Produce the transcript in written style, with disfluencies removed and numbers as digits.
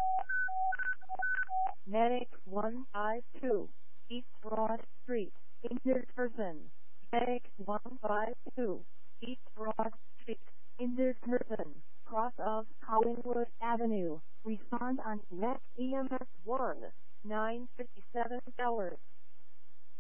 Medic 152, East Broad Street, injured person. Medic 152, East Broad Street, injured person, cross of Collingwood Avenue. Respond on Net EMS 1, 9:57 hours.